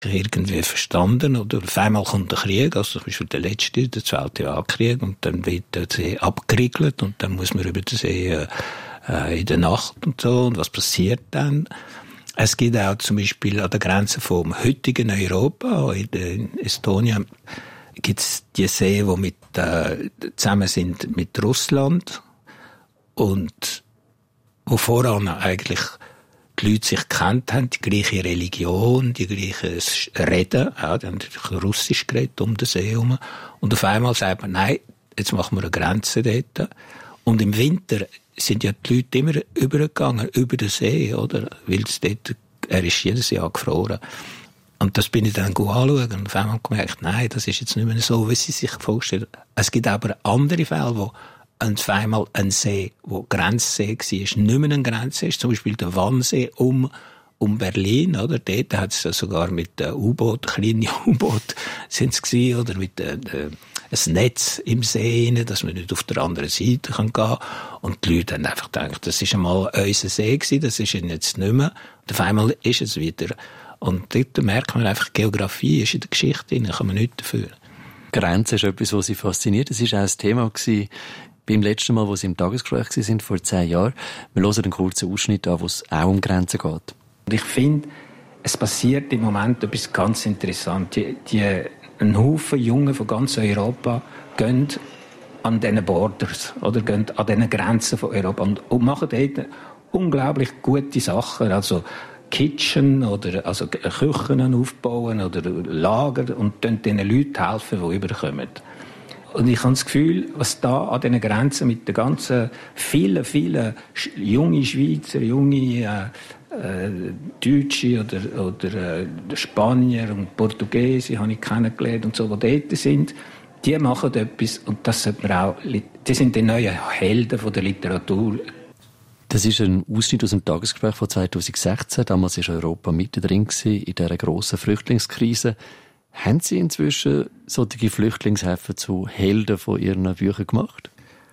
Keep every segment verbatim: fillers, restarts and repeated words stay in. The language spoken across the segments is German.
irgendwie verstanden, oder auf einmal kommt der Krieg, also zum Beispiel der letzte, der Zweite Weltkrieg, und dann wird der See abgeriegelt und dann muss man über den See äh, in der Nacht und so, und was passiert dann? Es gibt auch zum Beispiel an der Grenze vom heutigen Europa, in, in Estonia, gibt es die Seen, die mit, äh, zusammen sind mit Russland und wo voran eigentlich die Leute sich gekannt haben, die gleiche Religion, die gleiche Reden, ja, die haben natürlich Russisch geredet um den See herum. Und auf einmal sagt man, nein, jetzt machen wir eine Grenze dort. Und im Winter sind ja die Leute immer übergegangen, über den See, oder? Weil es dort, er ist jedes Jahr gefroren. Und das bin ich dann anschauen und auf einmal gemerkt, nein, das ist jetzt nicht mehr so, wie sie sich vorstellen. Es gibt aber andere Fälle, wo auf einmal ein See, der Grenzsee war, nicht mehr ein Grenzsee ist. Zum Beispiel der Wannsee um, um Berlin, oder? Dort hat es sogar mit äh, U-Boot, kleinen U-Boot sind es gewesen, oder mit äh, äh, ein Netz im See rein, dass man nicht auf der anderen Seite gehen kann. Und die Leute haben einfach gedacht, das ist einmal unser See gewesen, das ist jetzt nicht mehr. Und auf einmal ist es wieder. Und dort merkt man einfach, Geografie ist in der Geschichte drin, kann man nichts dafür. Grenze ist etwas, was Sie fasziniert. Es war auch ein Thema gewesen, beim letzten Mal, wo Sie im Tagesgespräch waren, vor zehn Jahren. Wir hören einen kurzen Ausschnitt an, wo es auch um Grenzen geht. Und ich finde, es passiert im Moment etwas ganz Interessantes. Die, die, ein Haufen Jungen von ganz Europa gehen an diesen Borders, oder gehen an diesen Grenzen von Europa und, und machen dort unglaublich gute Sachen. Also Kitchen oder also Küchen aufbauen oder Lager und dann den Leuten helfen, die überkommen. Und ich habe das Gefühl, was da an diesen Grenzen mit den ganzen vielen, vielen jungen Schweizer, junge äh, äh, Deutsche oder, oder äh, Spanier und Portugiesen habe ich kennengelernt und so, die dort sind, die machen etwas und das sollte man auch, die sind die neuen Helden von der Literatur. Das ist ein Ausschnitt aus dem Tagesgespräch von zweitausendsechzehn. Damals war Europa mittendrin in dieser grossen Flüchtlingskrise. Haben Sie inzwischen solche Flüchtlingshäfen zu Helden von Ihren Büchern gemacht?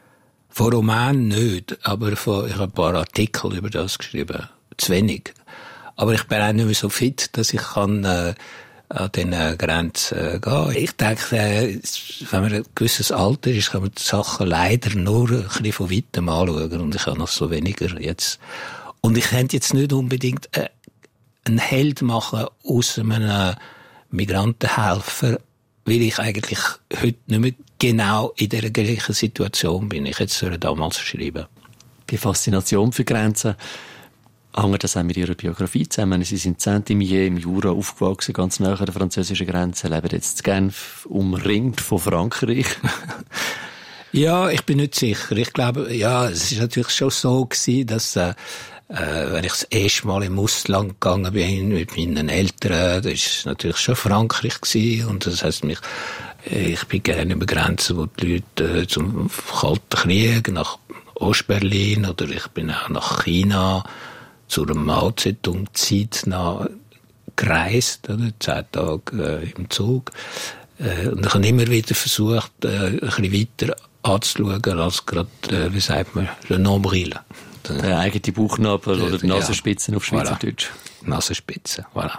Von Romanen nicht, aber von, ich habe ein paar Artikel über das geschrieben. Zu wenig. Aber ich bin auch nicht mehr so fit, dass ich kann, äh, an diesen Grenzen äh, gehen. Ich denke, äh, wenn man ein gewisses Alter ist, kann man die Sachen leider nur ein bisschen von weitem anschauen. Und ich habe noch so weniger jetzt. Und ich könnte jetzt nicht unbedingt äh, einen Held machen aus einem Migrantenhelfer, weil ich eigentlich heute nicht mehr genau in der gleichen Situation bin. Ich hätte es damals schreiben. Die Faszination für Grenzen hängt das auch mit Ihrer Biografie zusammen. Sie sind in Saint-Imier im Jura aufgewachsen, ganz nahe an der französischen Grenze, leben jetzt in Genf, umringt von Frankreich. Ja, ich bin nicht sicher. Ich glaube, ja, es ist natürlich schon so gewesen, dass äh, Äh, wenn ich das erste Mal im Ausland gegangen bin mit meinen Eltern, das war natürlich schon Frankreich gewesen. Und das heisst mich, ich bin gerne über Grenzen, wo die Leute äh, zum Kalten Krieg nach Ostberlin oder ich bin auch nach China zu einer Mao Zedong-Zeit gereist, oder? Zehn Tage äh, im Zug. Äh, und ich habe immer wieder versucht, äh, ein bisschen weiter anzuschauen als gerade, äh, wie sagt man, le nombril. Der eigene Bauchnabel oder die Nasenspitzen ja. Auf Schweizerdeutsch. Voilà. Nasenspitzen, voilà.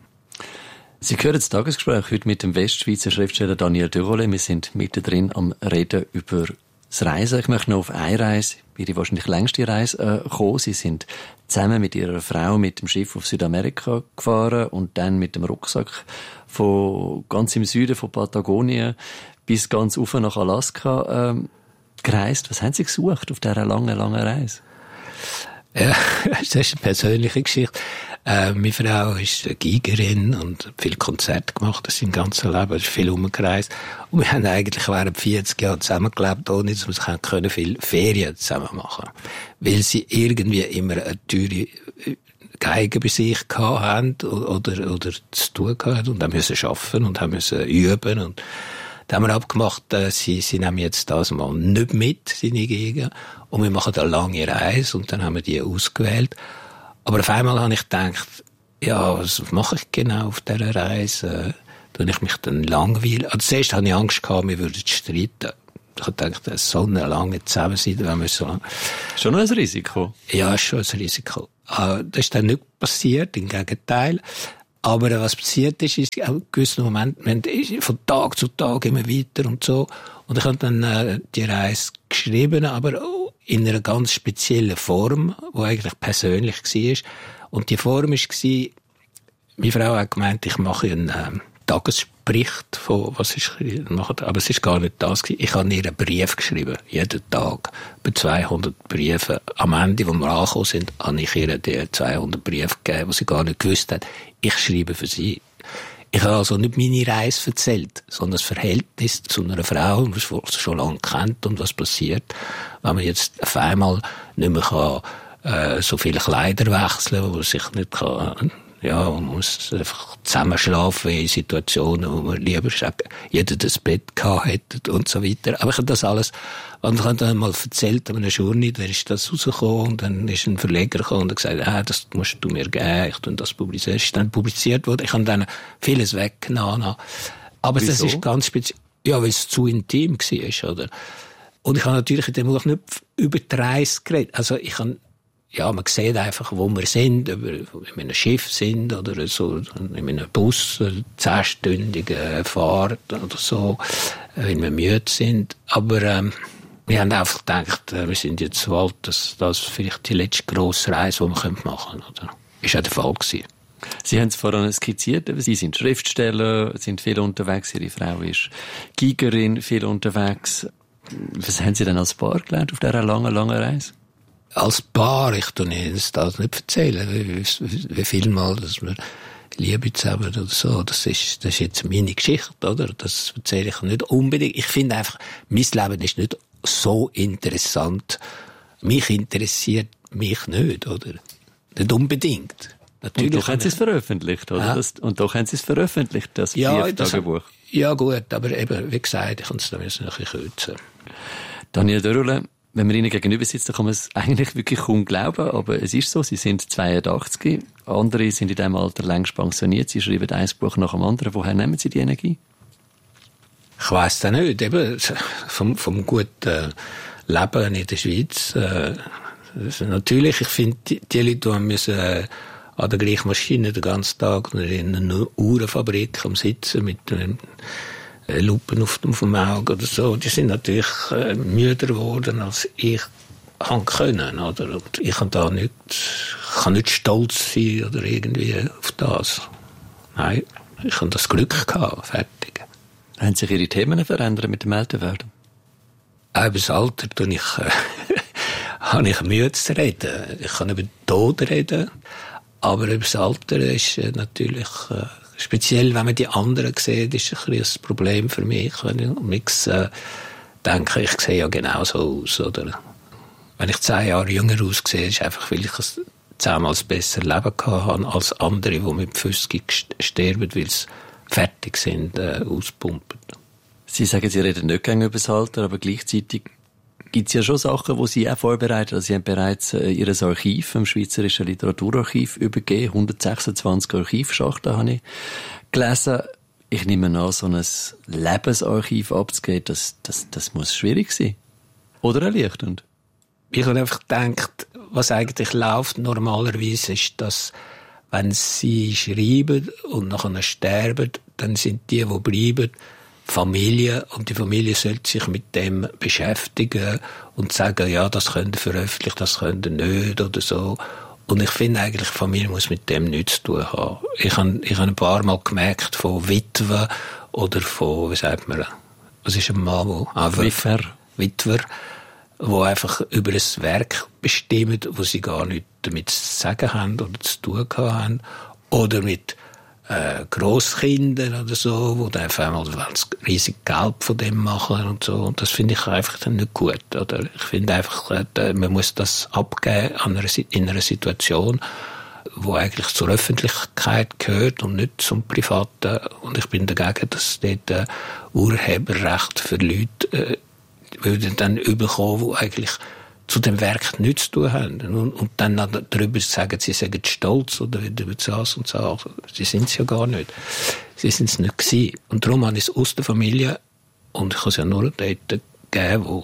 Sie hören das Tagesgespräch heute mit dem Westschweizer Schriftsteller Daniel de Rollet. Wir sind mittendrin am Reden über das Reisen. Ich möchte noch auf eine Reise, Ihre wahrscheinlich längste Reise, äh, kommen. Sie sind zusammen mit Ihrer Frau mit dem Schiff auf Südamerika gefahren und dann mit dem Rucksack von ganz im Süden von Patagonien bis ganz rauf nach Alaska ähm, gereist. Was haben Sie gesucht auf dieser langen, langen Reise? Ja, das ist eine persönliche Geschichte. Äh, meine Frau ist eine Gigerin und hat viele Konzerte gemacht, das im ganzen Leben, ist viel umgereist. Und wir haben eigentlich während vierzig Jahren zusammengelebt, ohne dass wir können viel Ferien zusammen machen. Weil sie irgendwie immer eine teure Geige bei sich gehabt haben oder, oder zu tun gehabt und haben müssen arbeiten und haben müssen üben und da haben wir abgemacht, äh, sie, sie nehmen jetzt das mal nicht mit, seine Gegend, und wir machen eine lange Reise, und dann haben wir die ausgewählt. Aber auf einmal habe ich gedacht, ja, was mache ich genau auf dieser Reise? Tue ich mich dann langweilen? Also zuerst hatte ich Angst gehabt, wir würden streiten. Ich habe gedacht, das ist so eine lange Zusammenseite, wenn wir so lang... Schon ein Risiko? Ja, schon ein Risiko. Das ist dann nicht passiert, im Gegenteil. Aber was passiert ist, ist auch in gewissen Momenten, wir haben von Tag zu Tag immer weiter und so. Und ich habe dann äh, die Reise geschrieben, aber in einer ganz speziellen Form, die eigentlich persönlich war. Und die Form war, meine Frau hat gemeint, ich mache einen äh, Tagesbericht von, was ich mache, aber es ist gar nicht das gewesen. Ich habe ihr einen Brief geschrieben, jeden Tag, bei zweihundert Briefen. Am Ende, wo wir angekommen sind, habe ich ihr die zweihundert Briefe gegeben, die sie gar nicht gewusst hat. Ich schreibe für sie. Ich habe also nicht meine Reise erzählt, sondern das Verhältnis zu einer Frau, die man schon lange kennt und was passiert, wenn man jetzt auf einmal nicht mehr kann, äh, so viele Kleider wechseln, wo man sich nicht kann, ja, man muss einfach zusammenschlafen in Situationen, wo man lieber jeder das Bett gehabt hätte und so weiter. Aber ich habe das alles, und ich habe dann mal erzählt an einer Journey, da ist das rausgekommen, und dann ist ein Verleger gekommen und hat gesagt, ah, das musst du mir geben, ich tue das publizieren. Es ist dann publiziert worden, ich habe dann vieles weggenommen. Aber Wieso? das ist ganz speziell, ja, weil es zu intim war, oder? Und ich habe natürlich in dem Buch nicht über die Reise geredet. Also ich habe, ja, man sieht einfach, wo wir sind, ob wir in einem Schiff sind oder so, in einem Bus, eine zehnstündige Fahrt oder so, wenn wir müde sind. Aber ähm, wir haben einfach gedacht, wir sind jetzt so alt, dass das vielleicht die letzte grosse Reise, die wir machen können. Oder? Ist auch der Fall gewesen. Sie haben es vorhin skizziert, Sie sind Schriftsteller, sind viel unterwegs, Ihre Frau ist Gigerin, viel unterwegs. Was haben Sie denn als Paar gelernt auf dieser langen, langen Reise? Als Paar, ich tue Ihnen das nicht erzählen, wie, wie viel Mal, dass wir Liebe zusammen oder so, das ist, das ist jetzt meine Geschichte, oder? Das erzähle ich nicht unbedingt. Ich finde einfach, mein Leben ist nicht so interessant. Mich interessiert mich nicht, oder? Nicht unbedingt. Natürlich. Und doch haben Sie es veröffentlicht, oder? Ja. Das, und doch haben Sie es veröffentlicht, das ja, Brieftagebuch. Ja, gut, aber eben, wie gesagt, ich kann es da ein bisschen kürzen. Daniel Dörrle, wenn man Ihnen gegenüber sitzt, dann kann man es eigentlich wirklich kaum glauben, aber es ist so, Sie sind zweiundachtzig, andere sind in diesem Alter längst pensioniert, Sie schreiben ein Buch nach dem anderen. Woher nehmen Sie die Energie? Ich weiss das nicht, eben, vom, vom guten Leben in der Schweiz. Äh, also natürlich, ich finde, die, die Leute, die müssen äh, an der gleichen Maschine den ganzen Tag in einer Uhrenfabrik am Sitzen mit einem Lupen auf dem, auf dem Auge oder so, die sind natürlich äh, müder geworden, als ich kann können, oder? Und ich kann da nicht, kann nicht stolz sein oder irgendwie auf das. Nein, ich habe das Glück gehabt, fertig. Haben sich Ihre Themen verändert mit dem Älterwerden? Auch über das Alter tue ich, äh, habe ich Mühe zu reden. Ich kann über den Tod reden, aber über das Alter ist äh, natürlich äh, speziell, wenn man die anderen sieht, ist ein bisschen ein Problem für mich. Wenn ich mich äh, denke, ich sehe ja genau so aus, oder? Wenn ich zehn Jahre jünger aussehe, ist einfach, weil ich ein zehnmal besser Leben gehabt habe als andere, die mit fünfzig sterben, weil sie fertig sind, äh, auspumpen. Sie sagen, Sie reden nicht gerne über das Alter, aber gleichzeitig gibt es ja schon Sachen, die Sie auch vorbereitet. Also Sie haben bereits äh, Ihr Archiv im Schweizerischen Literaturarchiv übergeben. hundertsechsundzwanzig Archivschachteln habe ich gelesen. Ich nehme an, so ein Lebensarchiv abzugeben, das, das, das muss schwierig sein. Oder erleichternd? Ich habe einfach gedacht, was eigentlich läuft normalerweise ist, dass wenn Sie schreiben und nachher sterben, dann sind die, die bleiben, Familie, und die Familie sollte sich mit dem beschäftigen und sagen, ja, das könnt ihr veröffentlichen, das könnt ihr nicht oder so. Und ich finde eigentlich, die Familie muss mit dem nichts zu tun haben. Ich habe, ich habe ein paar Mal gemerkt von Witwen oder von, wie sagt man, was ist ein Mann, wo einfach, Witwer. Witwer, wo einfach über ein Werk bestimmen, wo sie gar nichts damit zu sagen haben oder zu tun haben. Oder mit äh, Grosskindern oder so, wo dann auf einmal riesig Geld von dem machen und so. Und das finde ich einfach dann nicht gut, oder? Ich finde einfach, äh, man muss das abgeben an einer, in einer Situation, wo eigentlich zur Öffentlichkeit gehört und nicht zum Privaten. Und ich bin dagegen, dass dort äh, Urheberrecht für Leute äh, würden dann überkommen, die eigentlich zu dem Werk nichts zu tun haben. Und, und dann darüber sagen, sie sagen stolz oder über das und so. Sie sind es ja gar nicht. Sie sind es nicht gewesen. Und darum habe ich es aus der Familie, und ich habe es ja nur dort gegeben, wo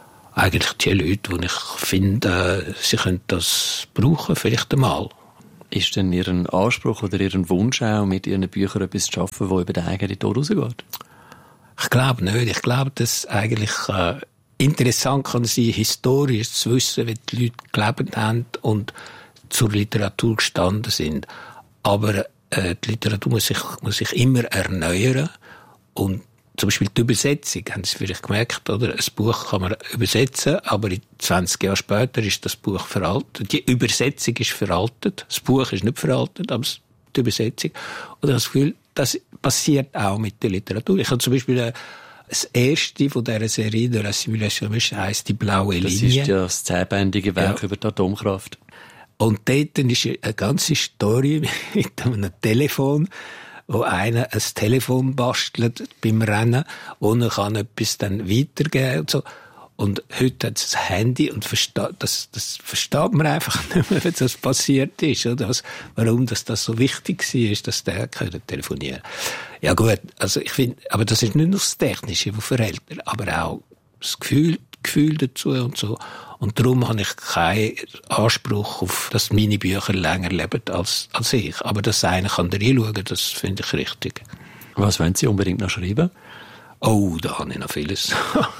eigentlich die Leute, die ich finde, sie können das brauchen, vielleicht einmal. Ist denn Ihr Anspruch oder Ihr Wunsch auch, mit Ihren Büchern etwas zu schaffen, das über den eigenen Tod rausgeht? Ich glaube nicht. Ich glaube, dass eigentlich äh, interessant kann sein, historisch zu wissen, wie die Leute gelebt haben und zur Literatur gestanden sind. Aber äh, die Literatur muss sich, muss sich immer erneuern. Und zum Beispiel die Übersetzung, haben Sie vielleicht gemerkt, oder? Ein Buch kann man übersetzen, aber zwanzig Jahre später ist das Buch veraltet. Die Übersetzung ist veraltet. Das Buch ist nicht veraltet, aber die Übersetzung. Und ich habe das Gefühl, das passiert auch mit der Literatur. Ich habe zum Beispiel äh, das erste von dieser Serie, de la Simulation, heisst «Die blaue das Linie». Das ist ja das zehnbändige Werk ja. über die Atomkraft. Und dort ist eine ganze Story mit einem Telefon, wo einer ein Telefon bastelt beim Rennen und er kann etwas dann weitergeben und so. Und heute hat es ein Handy und versteht, das, das versteht man einfach nicht mehr, wenn das passiert ist, oder? Was, warum das, das so wichtig war, dass der telefonieren konnte. Ja gut, also ich finde, aber das ist nicht nur das Technische, das verhält, aber auch das Gefühl, Gefühl dazu und so. Und darum habe ich keinen Anspruch auf, dass meine Bücher länger leben als, als ich. Aber dass einer kann da reinschauen, das finde ich richtig. Was wollen Sie unbedingt noch schreiben? Oh, da habe ich noch vieles.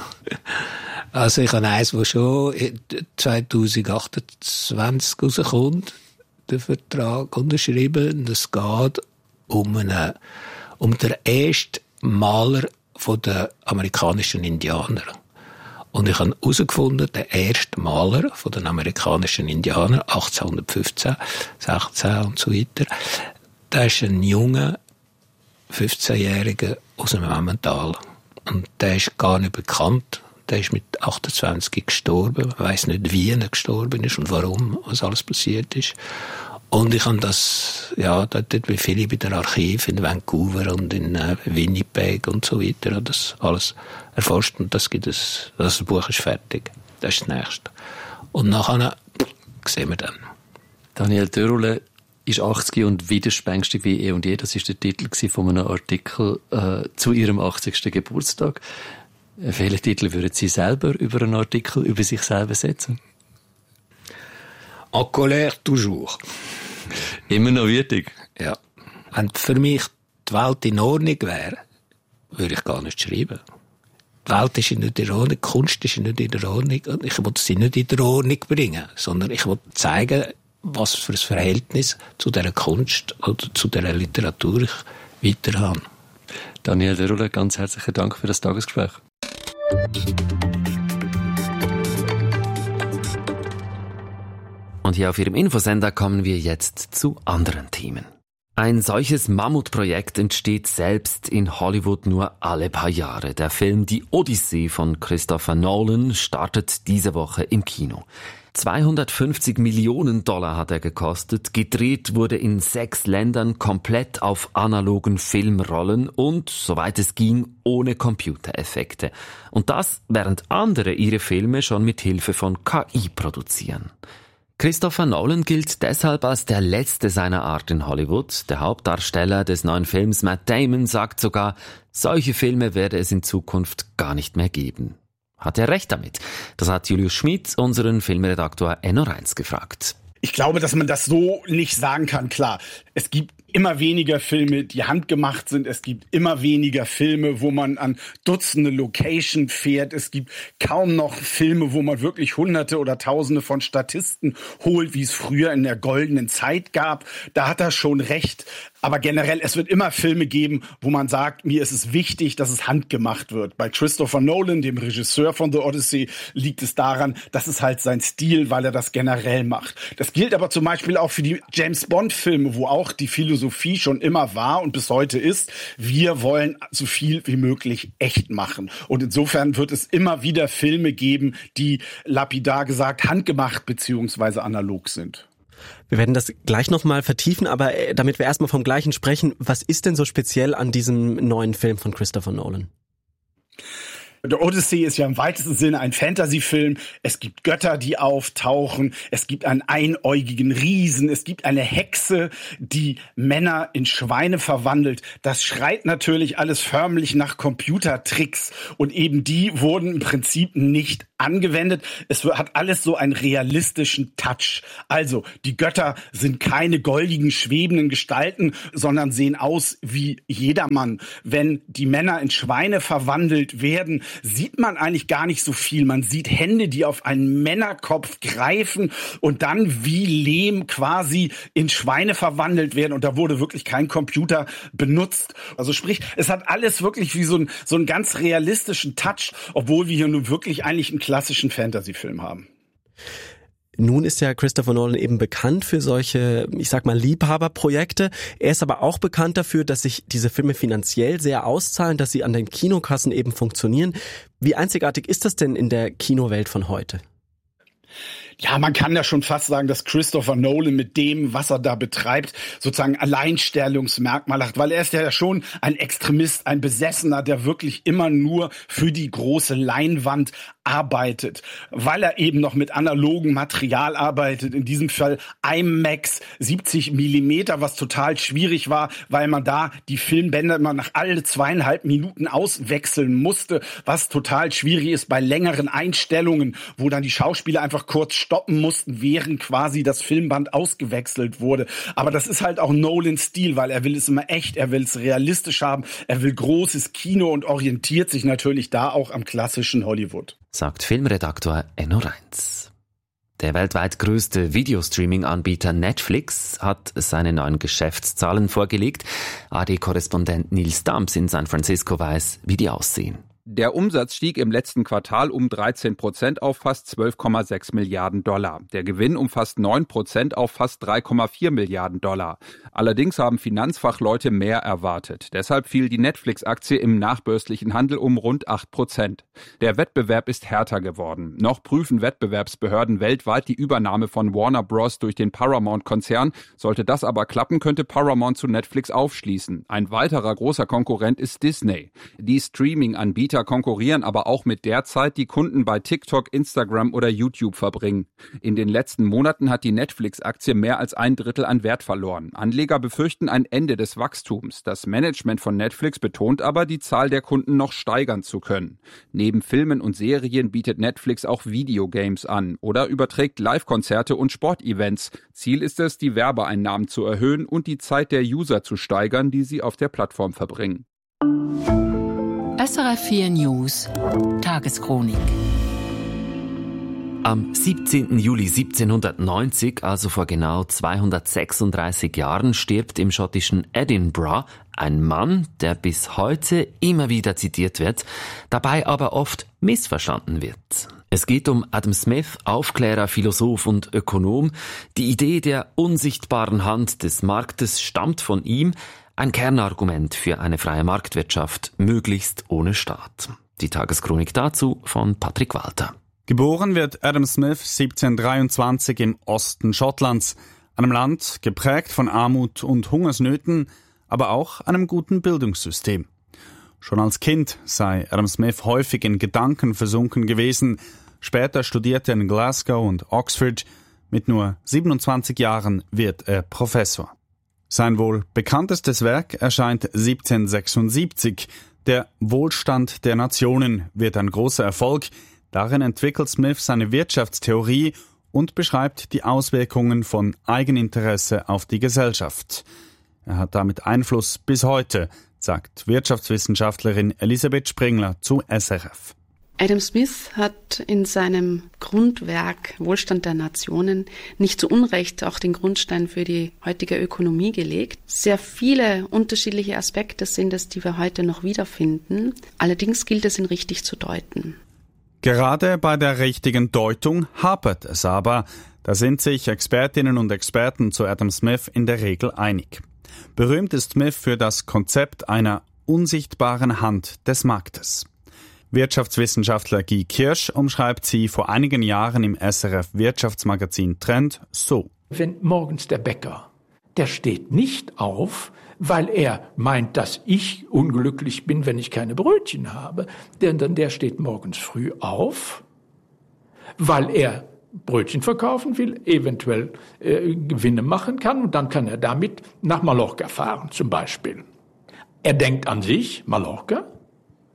Also ich habe eins, das schon zwanzig achtundzwanzig rauskommt, den Vertrag unterschrieben. Es geht um, eine, um den ersten Maler von den amerikanischen Indianern. Und ich habe herausgefunden, der erste Maler von den amerikanischen Indianern, achtzehnhundertfünfzehn, sechzehn und so weiter, der ist ein junger, fünfzehnjähriger aus dem Emmental. Und der ist gar nicht bekannt. Der ist mit achtundzwanzig gestorben. Man weiss nicht, wie er gestorben ist und warum, was alles passiert ist. Und ich habe das, ja, dort bei viele bei der Archiv in Vancouver und in äh, Winnipeg und so weiter, das alles erforscht und das gibt es, das Buch ist fertig. Das ist das Nächste. Und nachher sehen wir dann. Daniel Dörrle ist achtzig und widerspenstig wie eh und je. Das ist der Titel von einem Artikel äh, zu Ihrem achtzigsten Geburtstag. Welchen Titel würden Sie selber über einen Artikel über sich selber setzen? En colère toujours. Immer noch würdig? Ja. Wenn für mich die Welt in Ordnung wäre, würde ich gar nicht schreiben. Die Welt ist nicht in der Ordnung, die Kunst ist nicht in der Ordnung und ich will sie nicht in der Ordnung bringen, sondern ich will zeigen, was für ein Verhältnis zu dieser Kunst oder zu dieser Literatur ich weiter habe. Daniel Dörrle, ganz herzlichen Dank für das Tagesgespräch. Und hier auf Ihrem Infosender kommen wir jetzt zu anderen Themen. Ein solches Mammutprojekt entsteht selbst in Hollywood nur alle paar Jahre. Der Film Die Odyssee von Christopher Nolan startet diese Woche im Kino. zweihundertfünfzig Millionen Dollar hat er gekostet. Gedreht wurde in sechs Ländern komplett auf analogen Filmrollen und, soweit es ging, ohne Computereffekte. Und das, während andere ihre Filme schon mit Hilfe von K I produzieren. Christopher Nolan gilt deshalb als der letzte seiner Art in Hollywood. Der Hauptdarsteller des neuen Films Matt Damon sagt sogar, solche Filme werde es in Zukunft gar nicht mehr geben. Hat er recht damit? Das hat Julius Schmid, unseren Filmredaktor N O eins, gefragt. Ich glaube, dass man das so nicht sagen kann. Klar, es gibt immer weniger Filme, die handgemacht sind. Es gibt immer weniger Filme, wo man an Dutzende Location fährt. Es gibt kaum noch Filme, wo man wirklich Hunderte oder Tausende von Statisten holt, wie es früher in der goldenen Zeit gab. Da hat er schon recht. Aber generell, es wird immer Filme geben, wo man sagt, mir ist es wichtig, dass es handgemacht wird. Bei Christopher Nolan, dem Regisseur von The Odyssey, liegt es daran, das ist halt sein Stil, weil er das generell macht. Das gilt aber zum Beispiel auch für die James-Bond-Filme, wo auch die Philosophie schon immer war und bis heute ist, wir wollen so viel wie möglich echt machen. Und insofern wird es immer wieder Filme geben, die lapidar gesagt handgemacht bzw. analog sind. Wir werden das gleich nochmal vertiefen, aber damit wir erstmal vom Gleichen sprechen, was ist denn so speziell an diesem neuen Film von Christopher Nolan? The Odyssey ist ja im weitesten Sinne ein Fantasy-Film. Es gibt Götter, die auftauchen. Es gibt einen einäugigen Riesen. Es gibt eine Hexe, die Männer in Schweine verwandelt. Das schreit natürlich alles förmlich nach Computertricks. Und eben die wurden im Prinzip nicht angewendet. Es hat alles so einen realistischen Touch. Also die Götter sind keine goldigen, schwebenden Gestalten, sondern sehen aus wie jedermann. Wenn die Männer in Schweine verwandelt werden, sieht man eigentlich gar nicht so viel. Man sieht Hände, die auf einen Männerkopf greifen und dann wie Lehm quasi in Schweine verwandelt werden. Und da wurde wirklich kein Computer benutzt. Also sprich, es hat alles wirklich wie so ein, so einen ganz realistischen Touch, obwohl wir hier nun wirklich eigentlich einen klassischen Fantasy-Film haben. Nun ist ja Christopher Nolan eben bekannt für solche, ich sag mal, Liebhaberprojekte. Er ist aber auch bekannt dafür, dass sich diese Filme finanziell sehr auszahlen, dass sie an den Kinokassen eben funktionieren. Wie einzigartig ist das denn in der Kinowelt von heute? Ja, man kann ja schon fast sagen, dass Christopher Nolan mit dem, was er da betreibt, sozusagen Alleinstellungsmerkmal hat, weil er ist ja schon ein Extremist, ein Besessener, der wirklich immer nur für die große Leinwand arbeitet, weil er eben noch mit analogem Material arbeitet, in diesem Fall IMAX siebzig Millimeter, was total schwierig war, weil man da die Filmbänder immer nach alle zweieinhalb Minuten auswechseln musste, was total schwierig ist bei längeren Einstellungen, wo dann die Schauspieler einfach kurz stoppen mussten, während quasi das Filmband ausgewechselt wurde. Aber das ist halt auch Nolans Stil, weil er will es immer echt, er will es realistisch haben, er will großes Kino und orientiert sich natürlich da auch am klassischen Hollywood. Sagt Filmredaktor Enno Reintz. Der weltweit größte Videostreaming-Anbieter Netflix hat seine neuen Geschäftszahlen vorgelegt. A D-Korrespondent Nils Dams in San Francisco weiß, wie die aussehen. Der Umsatz stieg im letzten Quartal um dreizehn Prozent auf fast zwölf Komma sechs Milliarden Dollar. Der Gewinn um fast neun Prozent auf fast drei Komma vier Milliarden Dollar. Allerdings haben Finanzfachleute mehr erwartet. Deshalb fiel die Netflix-Aktie im nachbörslichen Handel um rund acht Prozent. Der Wettbewerb ist härter geworden. Noch prüfen Wettbewerbsbehörden weltweit die Übernahme von Warner Bros. Durch den Paramount-Konzern. Sollte das aber klappen, könnte Paramount zu Netflix aufschließen. Ein weiterer großer Konkurrent ist Disney. Die Streaming-Anbieter konkurrieren aber auch mit der Zeit, die Kunden bei TikTok, Instagram oder YouTube verbringen. In den letzten Monaten hat die Netflix-Aktie mehr als ein Drittel an Wert verloren. Anleger befürchten ein Ende des Wachstums. Das Management von Netflix betont aber, die Zahl der Kunden noch steigern zu können. Neben Filmen und Serien bietet Netflix auch Videogames an oder überträgt Live-Konzerte und Sportevents. Ziel ist es, die Werbeeinnahmen zu erhöhen und die Zeit der User zu steigern, die sie auf der Plattform verbringen. S R F vier News Tageschronik. Am siebzehnten Juli siebzehnhundertneunzig, also vor genau zweihundertsechsunddreißig Jahren, stirbt im schottischen Edinburgh ein Mann, der bis heute immer wieder zitiert wird, dabei aber oft missverstanden wird. Es geht um Adam Smith, Aufklärer, Philosoph und Ökonom. Die Idee der unsichtbaren Hand des Marktes stammt von ihm, ein Kernargument für eine freie Marktwirtschaft, möglichst ohne Staat. Die Tageschronik dazu von Patrick Walter. Geboren wird Adam Smith siebzehnhundertdreiundzwanzig im Osten Schottlands, einem Land geprägt von Armut und Hungersnöten, aber auch einem guten Bildungssystem. Schon als Kind sei Adam Smith häufig in Gedanken versunken gewesen. Später studierte er in Glasgow und Oxford. Mit nur siebenundzwanzig Jahren wird er Professor. Sein wohl bekanntestes Werk erscheint siebzehnhundertsechsundsiebzig. Der Wohlstand der Nationen wird ein großer Erfolg. Darin entwickelt Smith seine Wirtschaftstheorie und beschreibt die Auswirkungen von Eigeninteresse auf die Gesellschaft. Er hat damit Einfluss bis heute, sagt Wirtschaftswissenschaftlerin Elisabeth Springler zu S R F. Adam Smith hat in seinem Grundwerk Wohlstand der Nationen nicht zu Unrecht auch den Grundstein für die heutige Ökonomie gelegt. Sehr viele unterschiedliche Aspekte sind es, die wir heute noch wiederfinden. Allerdings gilt es, ihn richtig zu deuten. Gerade bei der richtigen Deutung hapert es aber. Da sind sich Expertinnen und Experten zu Adam Smith in der Regel einig. Berühmt ist Smith für das Konzept einer unsichtbaren Hand des Marktes. Wirtschaftswissenschaftler Guy Kirsch umschreibt sie vor einigen Jahren im S R F-Wirtschaftsmagazin Trend so. Wenn morgens der Bäcker, der steht nicht auf, weil er meint, dass ich unglücklich bin, wenn ich keine Brötchen habe, denn der steht morgens früh auf, weil er Brötchen verkaufen will, eventuell äh, Gewinne machen kann und dann kann er damit nach Mallorca fahren zum Beispiel. Er denkt an sich, Mallorca,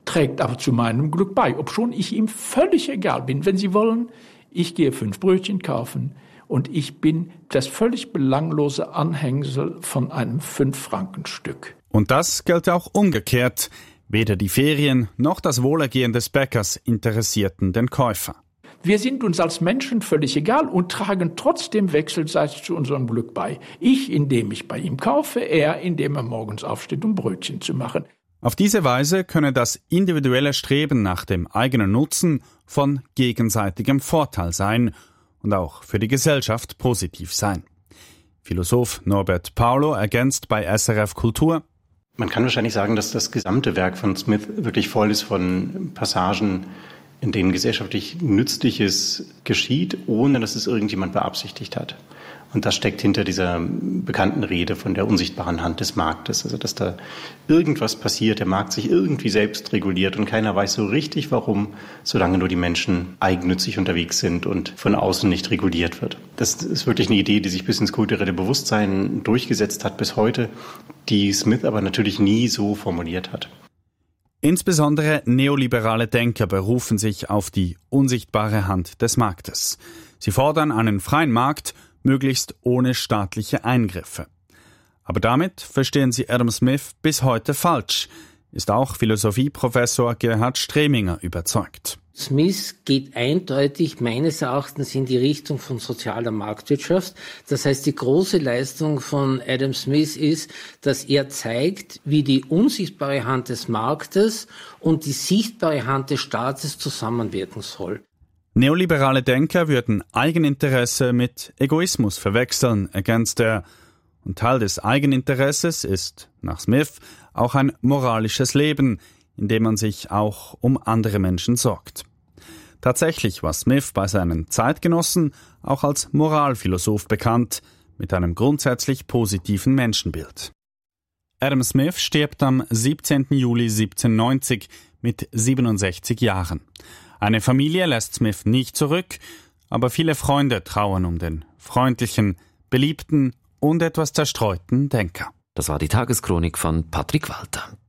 trägt aber zu meinem Glück bei, obschon ich ihm völlig egal bin. Wenn Sie wollen, ich gehe fünf Brötchen kaufen und ich bin das völlig belanglose Anhängsel von einem Fünf-Franken-Stück. Und das gilt auch umgekehrt. Weder die Ferien noch das Wohlergehen des Bäckers interessierten den Käufer. Wir sind uns als Menschen völlig egal und tragen trotzdem wechselseitig zu unserem Glück bei. Ich, indem ich bei ihm kaufe, er, indem er morgens aufsteht, um Brötchen zu machen. Auf diese Weise könne das individuelle Streben nach dem eigenen Nutzen von gegenseitigem Vorteil sein und auch für die Gesellschaft positiv sein. Philosoph Norbert Paulo ergänzt bei S R F Kultur: Man kann wahrscheinlich sagen, dass das gesamte Werk von Smith wirklich voll ist von Passagen, in denen gesellschaftlich Nützliches geschieht, ohne dass es irgendjemand beabsichtigt hat. Und das steckt hinter dieser bekannten Rede von der unsichtbaren Hand des Marktes. Also dass da irgendwas passiert, der Markt sich irgendwie selbst reguliert und keiner weiß so richtig warum, solange nur die Menschen eigennützig unterwegs sind und von außen nicht reguliert wird. Das ist wirklich eine Idee, die sich bis ins kulturelle Bewusstsein durchgesetzt hat bis heute, die Smith aber natürlich nie so formuliert hat. Insbesondere neoliberale Denker berufen sich auf die unsichtbare Hand des Marktes. Sie fordern einen freien Markt, möglichst ohne staatliche Eingriffe. Aber damit verstehen sie Adam Smith bis heute falsch, ist auch Philosophieprofessor Gerhard Streminger überzeugt. Smith geht eindeutig meines Erachtens in die Richtung von sozialer Marktwirtschaft. Das heißt, die große Leistung von Adam Smith ist, dass er zeigt, wie die unsichtbare Hand des Marktes und die sichtbare Hand des Staates zusammenwirken soll. Neoliberale Denker würden Eigeninteresse mit Egoismus verwechseln, ergänzt er. Und Teil des Eigeninteresses ist, nach Smith, auch ein moralisches Leben, in dem man sich auch um andere Menschen sorgt. Tatsächlich war Smith bei seinen Zeitgenossen auch als Moralphilosoph bekannt, mit einem grundsätzlich positiven Menschenbild. Adam Smith stirbt am siebzehnten Juli siebzehnhundertneunzig mit siebenundsechzig Jahren. Eine Familie lässt Smith nicht zurück, aber viele Freunde trauern um den freundlichen, beliebten und etwas zerstreuten Denker. Das war die Tageschronik von Patrick Walter.